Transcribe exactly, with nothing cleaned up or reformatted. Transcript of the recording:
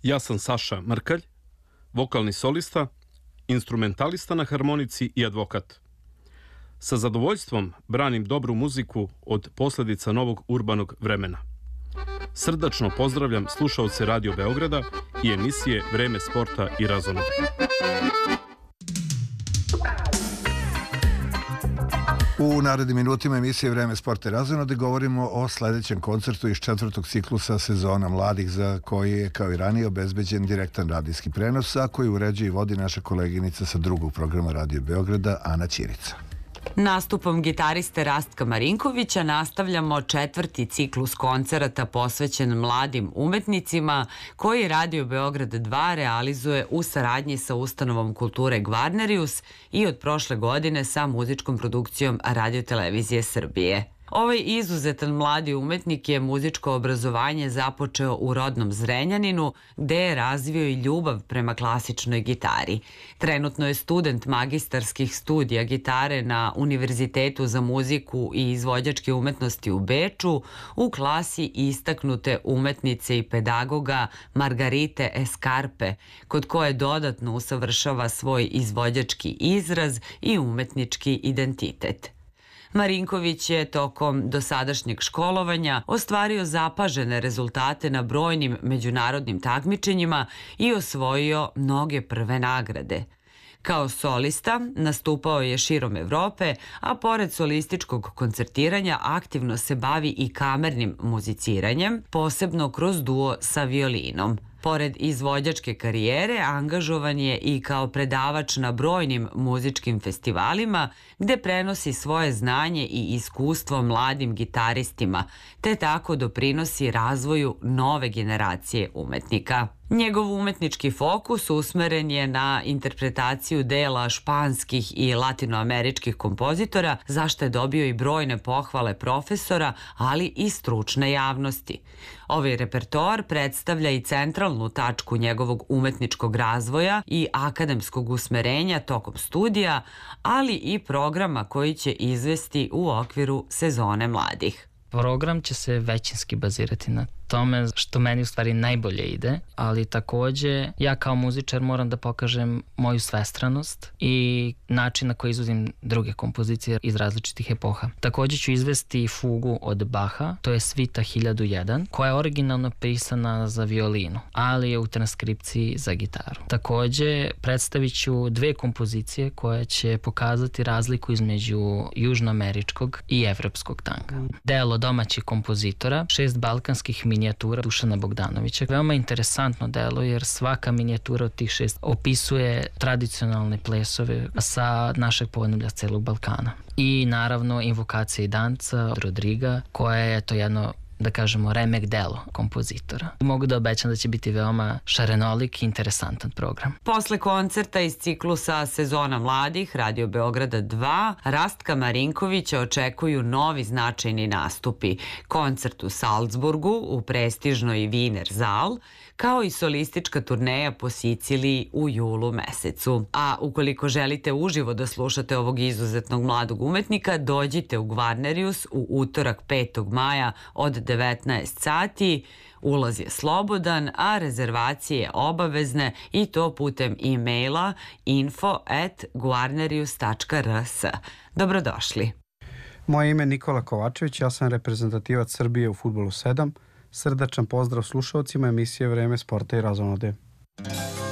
Ja sam Saša Mrkalj, vokalni solista, instrumentalista na harmonici i advokat. Sa zadovoljstvom branim dobru muziku od posledica novog urbanog vremena. Srdačno pozdravljam slušaoce Radio Beograda i emisije Vreme sporta i razonode. U narednim minutima emisije Vreme sporta i razonode govorimo o sledećem koncertu iz četvrtog ciklusa sezona mladih, za koji je kao i ranije obezbeđen direktan radijski prenos, a koji uređuje i vodi naša koleginica sa drugog programa Radio Beograda, Ana Ćirica. Nastupom gitariste Rastka Marinkovića nastavljamo četvrti ciklus koncerata posvećen mladim umetnicima koji Radio Beograd dva realizuje u saradnji sa ustanovom kulture Gvarnerius i od prošle godine sa muzičkom produkcijom Radio-televizije Srbije. Ovaj izuzetan mladi umetnik je muzičko obrazovanje započeo u rodnom Zrenjaninu, gde je razvio i ljubav prema klasičnoj gitari. Trenutno je student magistarskih studija gitare na Univerzitetu za muziku i izvođačke umetnosti u Beču u klasi istaknute umetnice i pedagoga Margarite Escarpe, kod koje dodatno usavršava svoj izvođački izraz i umetnički identitet. Marinković je tokom dosadašnjeg školovanja ostvario zapažene rezultate na brojnim međunarodnim takmičenjima i osvojio mnoge prve nagrade. Kao solista nastupao je širom Evrope, a pored solističkog koncertiranja aktivno se bavi i kamernim muziciranjem, posebno kroz duo sa violinom. Pored izvođačke karijere, angažovan je i kao predavač na brojnim muzičkim festivalima, gde prenosi svoje znanje i iskustvo mladim gitaristima, te tako doprinosi razvoju nove generacije umetnika. Njegov umetnički fokus usmeren je na interpretaciju dela španskih i latinoameričkih kompozitora, za što je dobio i brojne pohvale profesora, ali i stručne javnosti. Ovaj repertoar predstavlja i centralnu tačku njegovog umetničkog razvoja i akademskog usmerenja tokom studija, ali i programa koji će izvesti u okviru sezone mladih. Program će se većinski bazirati na tome što meni u stvari najbolje ide, ali takođe ja kao muzičar moram da pokažem moju svestranost i način na koji izvodim druge kompozicije iz različitih epoha. Takođe ću izvesti fugu od Baha, to je svita hiljadu jedan, koja je originalno pisana za violinu, ali je u transkripciji za gitaru. Takođe predstavit ću dve kompozicije koje će pokazati razliku između južnoameričkog i evropskog tanga. Delo domaćih kompozitora, šest balkanskih minijatura Dušana Bogdanovića. Veoma interesantno delo jer svaka minijatura od tih šest opisuje tradicionalne plesove sa našeg podneblja celog Balkana. I naravno invokacija i danca Rodriga, koja je to jedno, da kažemo, remek delo kompozitora. Mogu da obećam da će biti veoma šarenolik i interesantan program. Posle koncerta iz ciklusa sezona mladih Radio Beograda dva, Rastka Marinkovića očekuju novi značajni nastupi. Koncert u Salzburgu u prestižnoj Wiener Saal, kao i solistička turneja po Siciliji u julu mesecu. A ukoliko želite uživo da slušate ovog izuzetnog mladog umetnika, dođite u Gvarnerius u utorak petog maja od devetnaest sati. Ulaz je slobodan, a rezervacije obavezne i to putem e-maila info at guarnerius tačka r s. Dobrodošli. Moje ime je Nikola Kovačević, ja sam reprezentativac Srbije u fudbalu sedam. Srdačan pozdrav slušalcima emisije Vreme sporta i razonode.